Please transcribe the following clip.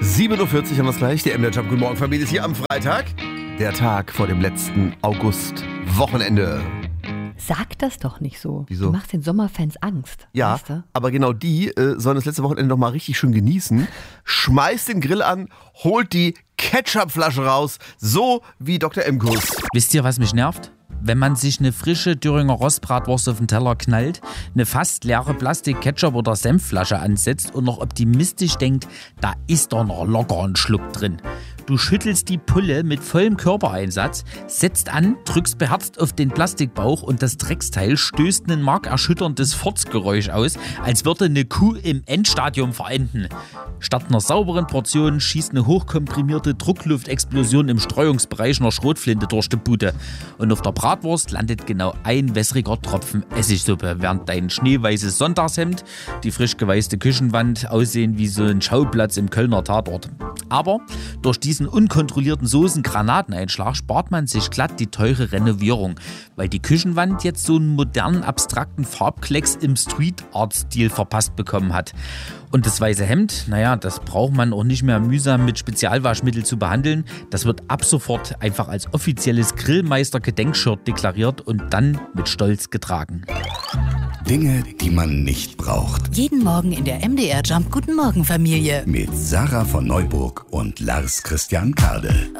7:40 Uhr haben wir es gleich. Der MDR Jump. Guten Morgen, Familie, ist hier am Freitag. Der Tag vor dem letzten August-Wochenende. Sag das doch nicht so. Wieso? Du machst den Sommerfans Angst. Ja, weißt du? aber genau die sollen das letzte Wochenende noch mal richtig schön genießen. Schmeißt den Grill an, holt die Ketchupflasche raus, so wie Dr. Emkus. Wisst ihr, was mich nervt? Wenn man sich eine frische Thüringer Rostbratwurst auf den Teller knallt, eine fast leere Plastik-Ketchup- oder Senfflasche ansetzt und noch optimistisch denkt, da ist doch noch locker ein Schluck drin. Du schüttelst die Pulle mit vollem Körpereinsatz, setzt an, drückst beherzt auf den Plastikbauch und das Drecksteil stößt ein markerschütterndes Furzgeräusch aus, als würde eine Kuh im Endstadium verenden. Statt einer sauberen Portion schießt eine hochkomprimierte Druckluftexplosion im Streuungsbereich einer Schrotflinte durch die Bude. Und auf der Bratwurst landet genau ein wässriger Tropfen Essigsuppe, während dein schneeweißes Sonntagshemd, die frisch geweißte Küchenwand aussehen wie so ein Schauplatz im Kölner Tatort. Aber durch diesen unkontrollierten Soßen-Granateneinschlag spart man sich glatt die teure Renovierung, weil die Küchenwand jetzt so einen modernen, abstrakten Farbklecks im Street-Art-Stil verpasst bekommen hat. Und das weiße Hemd, naja, das braucht man auch nicht mehr mühsam mit Spezialwaschmittel zu behandeln. Das wird ab sofort einfach als offizielles Grillmeister-Gedenkshirt deklariert und dann mit Stolz getragen. Dinge, die man nicht braucht. Jeden Morgen in der MDR Jump Guten Morgen Familie. Mit Sarah von Neuburg und Lars Christian Kade.